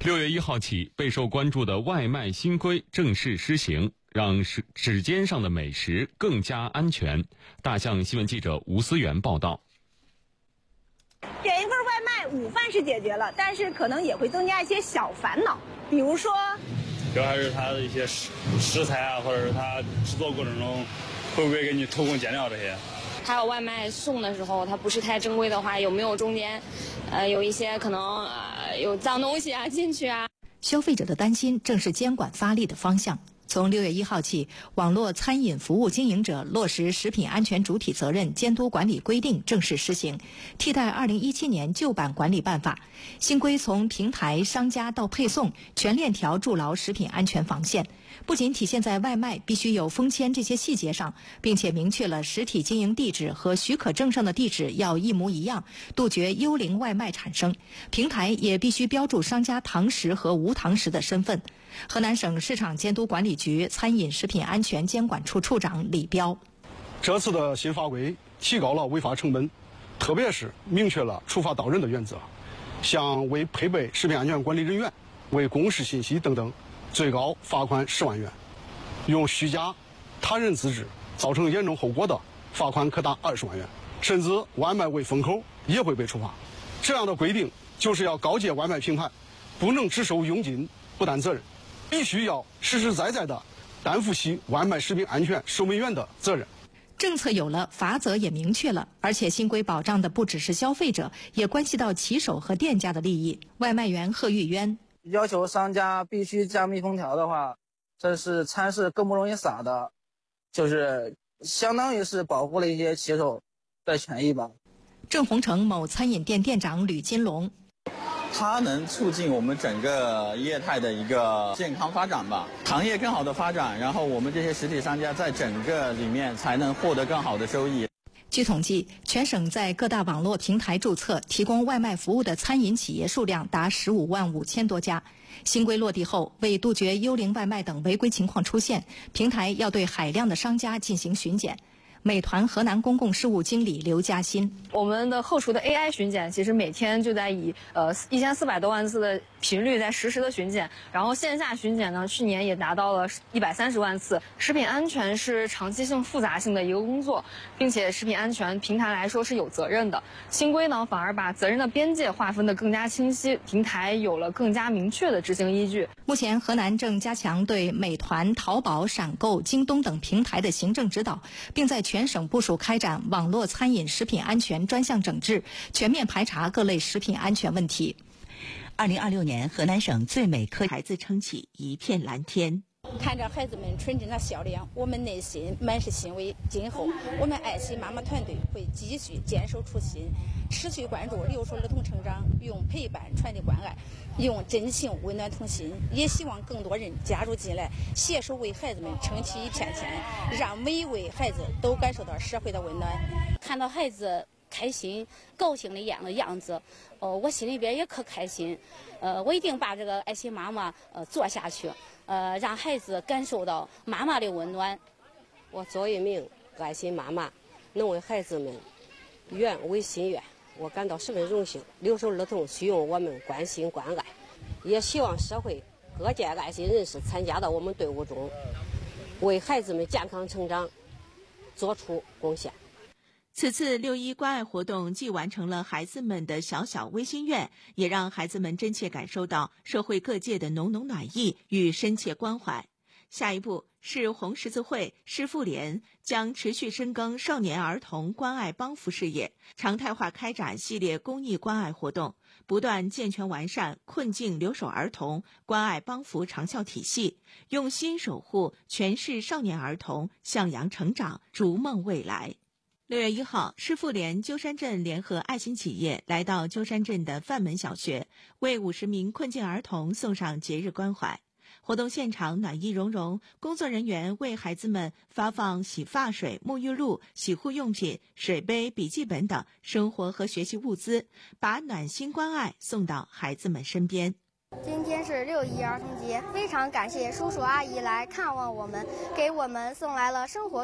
6月1号起，备受关注的外卖新规正式施行，让指尖上的美食更加安全。大象新闻记者吴思源报道。 点一份外卖，午饭是解决了，但是可能也会增加一些小烦恼，比如说， 主要还是它的一些食材啊，或者是它制作过程中会不会给你偷工减料这些。 还有外卖送的时候，它不是太正规的话，有没有中间，有一些可能有脏东西啊进去啊？ 消费者的担心正是监管发力的方向。从6月1号起，网络餐饮服务经营者落实食品安全主体责任监督管理规定正式施行，替代2017年旧版管理办法。新规从平台、商家到配送，全链条筑牢食品安全防线。不仅体现在外卖必须有封签这些细节上，并且明确了实体经营地址和许可证上的地址要一模一样，杜绝幽灵外卖产生。平台也必须标注商家堂食和无堂食的身份。河南省市场监督管理局餐饮食品安全监管处处长李彪： 这次的新法规提高了违法成本，特别是明确了处罚导人的原则，像未配备食品安全管理人员、未公示信息等等，最高罚款10万元；用虚假他人资质造成严重后果的，罚款可达20万元，甚至外卖未封口也会被处罚。这样的规定就是要告诫外卖平台，不能只收佣金不担责任，必须要实实在在的担负起外卖食品安全守门员的责任。 政策有了，法则也明确了，而且新规保障的不只是消费者，也关系到骑手和店家的利益。外卖员贺玉渊： 要求商家必须加密封条的话，这是餐是更不容易撒的，就是相当于是保护了一些骑手的权益吧。 郑红城某餐饮店店长吕金龙： 它能促进我们整个业态的一个健康发展吧，行业更好的发展，然后我们这些实体商家在整个里面才能获得更好的收益。 据统计，全省在各大网络平台注册提供外卖服务的餐饮企业数量达15万5千多家。新规落地后，为杜绝幽灵外卖等违规情况出现，平台要对海量的商家进行巡检。美团河南公共事务经理刘嘉欣： 我们的后厨的 AI 巡检，其实每天就在以1400多万次的频率在实时的巡检，然后线下巡检呢，去年也达到了130万次。食品安全是长期性、复杂性的一个工作，并且食品安全平台来说是有责任的。新规呢，反而把责任的边界划分得更加清晰，平台有了更加明确的执行依据。 目前，河南正加强对美团、淘宝、闪购、京东等平台的行政指导，并在全省部署开展网络餐饮食品安全专项整治，全面排查各类食品安全问题。 2026年，河南省最美科孩子撑起一片蓝天。 看着孩子们纯真的笑脸，我们内心满是欣慰。今后，我们爱心妈妈团队会继续坚守初心，持续关注留守儿童成长，用陪伴传递关爱，用真情温暖童心。也希望更多人加入进来，携手为孩子们撑起一片天，让每一位孩子都感受到社会的温暖。 看到孩子开心、高兴的样子，我心里边也可开心。我一定把这个爱心妈妈做下去，让孩子感受到妈妈的温暖。 我做一名爱心妈妈，能为孩子们愿为心愿，我感到十分荣幸。留守儿童需要我们关心关爱，也希望社会各界爱心人士参加到我们队伍中，为孩子们健康成长做出贡献。 此次6·1关爱活动既完成了孩子们的小小微心愿，也让孩子们真切感受到社会各界的浓浓暖意与深切关怀。下一步，市红十字会、市妇联将持续深耕少年儿童关爱帮扶事业，常态化开展系列公益关爱活动，不断健全完善困境留守儿童关爱帮扶长效体系，用心守护全市少年儿童向阳成长，逐梦未来。6月1号，市妇联鸠山镇联合爱心企业来到鸠山镇的范门小学，为50名困境儿童送上节日关怀。活动现场暖意融融，工作人员为孩子们发放洗发水、沐浴露、洗护用品、水杯、笔记本等生活和学习物资，把暖心关爱送到孩子们身边。 今天是6·1儿童节，非常感谢叔叔阿姨来看望我们，给我们送来了生活